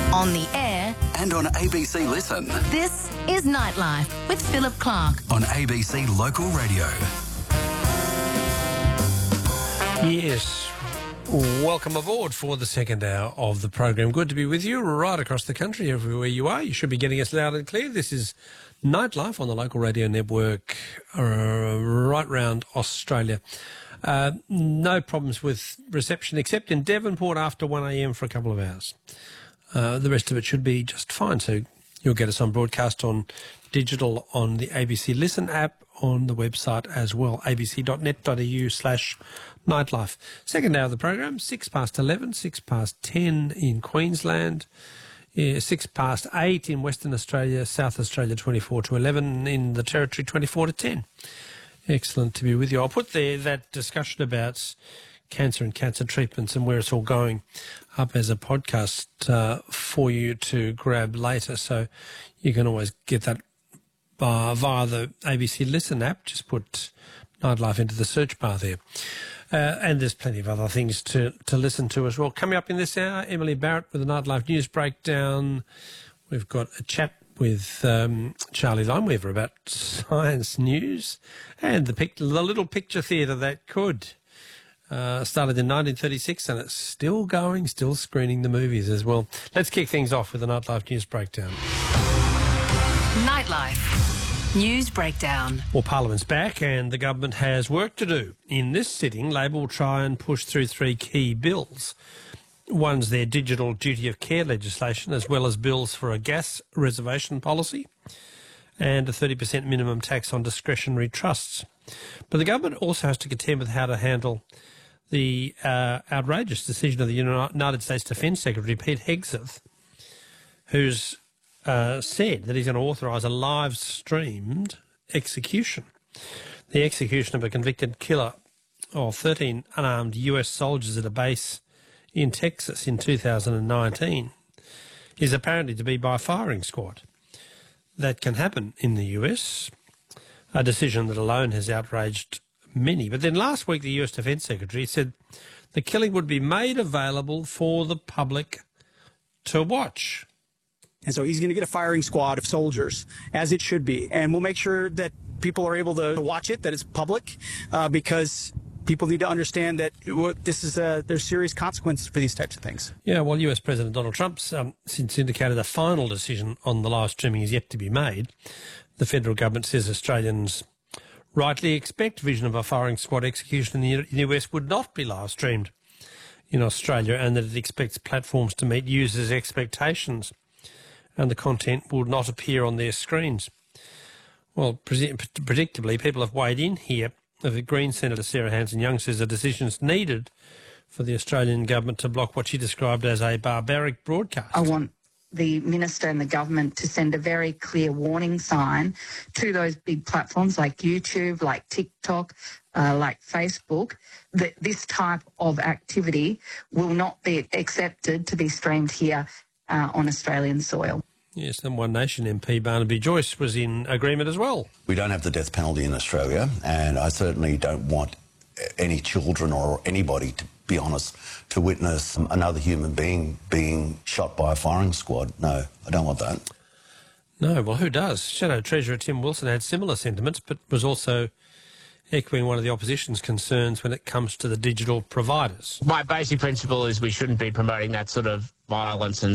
On the air and on ABC Listen. This is Nightlife with Philip Clark on ABC Local Radio. Yes, welcome aboard for the second hour of the program. Good to be with you right across the country, everywhere you are. You should be getting us loud and clear. This is Nightlife on the local radio network right round Australia. No problems with reception except in Devonport after 1 a.m. for a couple of hours. The rest of it should be just fine. So you'll get us on broadcast on digital on the ABC Listen app, on the website as well, abc.net.au/nightlife. Second hour of the program, 11:06, 10 in Queensland, 8 in Western Australia, South Australia 24 to 11, in the Territory 24 to 10. Excellent to be with you. I'll put there that discussion about cancer and cancer treatments and where it's all going up as a podcast for you to grab later. So you can always get that via the ABC Listen app. Just put Nightlife into the search bar there. And there's plenty of other things to listen to as well. Coming up in this hour, Emily Barrett with the Nightlife News Breakdown. We've got a chat with Charlie Limeweaver about science news and the little picture theatre that could. Started in 1936 and it's still going, still screening the movies as well. Let's kick things off with the Nightlife News Breakdown. Nightlife News Breakdown. Well, Parliament's back and the government has work to do. In this sitting, Labor will try and push through three key bills. One's their digital duty of care legislation, as well as bills for a gas reservation policy and a 30% minimum tax on discretionary trusts. But the government also has to contend with how to handle the outrageous decision of the United States Defence Secretary, Pete Hegseth, who's said that he's going to authorise a live-streamed execution. The execution of a convicted killer of 13 unarmed US soldiers at a base in Texas in 2019 is apparently to be by firing squad. That can happen in the US, a decision that alone has outraged many. But then last week the US Defence Secretary said the killing would be made available for the public to watch. And so he's going to get a firing squad of soldiers, as it should be. And we'll make sure that people are able to watch it, that it's public, because people need to understand that there's serious consequences for these types of things. Yeah, well, US President Donald Trump's since indicated a final decision on the live streaming is yet to be made. The federal government says Australians rightly expect vision of a firing squad execution in the US would not be live streamed in Australia, and that it expects platforms to meet users' expectations and the content will not appear on their screens. Well, predictably, people have weighed in here. The Green Senator Sarah Hanson-Young says the decision's needed for the Australian government to block what she described as a barbaric broadcast. I want the minister and the government to send a very clear warning sign to those big platforms like YouTube, like TikTok, like Facebook, that this type of activity will not be accepted to be streamed here on Australian soil. Yes, and One Nation MP Barnaby Joyce was in agreement as well. We don't have the death penalty in Australia, and I certainly don't want any children or anybody, to be honest, to witness another human being shot by a firing squad. No, I don't want that. No, well, who does? Shadow Treasurer Tim Wilson had similar sentiments, but was also echoing one of the opposition's concerns when it comes to the digital providers. My basic principle is we shouldn't be promoting that sort of violence and